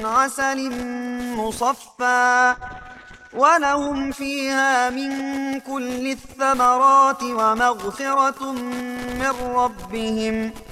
عسل مصفى ولهم فيها من كل الثمرات ومغفرة من ربهم